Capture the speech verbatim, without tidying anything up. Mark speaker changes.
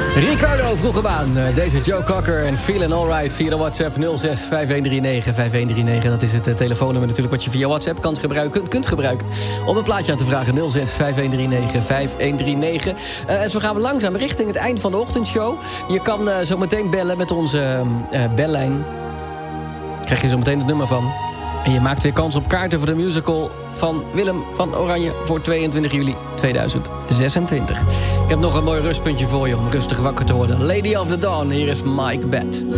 Speaker 1: Ricardo vroeg hem aan. Deze Joe Cocker en Feelin' Alright via de WhatsApp nul zes vijf een drie negen vijf een drie negen. Dat is het telefoonnummer natuurlijk wat je via WhatsApp kan gebruiken, kunt gebruiken. Om een plaatje aan te vragen nul zes vijf een drie negen vijf een drie negen. Uh, en zo gaan we langzaam richting het eind van de ochtendshow. Je kan uh, zo meteen bellen met onze uh, bellijn. Krijg je zo meteen het nummer van. En je maakt weer kans op kaarten voor de musical van Willem van Oranje voor tweeëntwintig juli tweeduizend zesentwintig. Ik heb nog een mooi rustpuntje voor je om rustig wakker te worden. Lady of the Dawn, hier is Mike Bett.